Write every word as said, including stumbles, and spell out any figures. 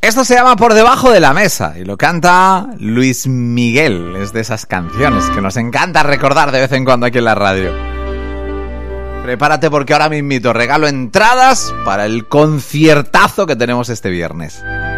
Esto se llama Por debajo de la mesa y lo canta Luis Miguel. Es de esas canciones que nos encanta recordar de vez en cuando aquí en la radio. Prepárate porque ahora mismito regalo entradas para el conciertazo que tenemos este viernes.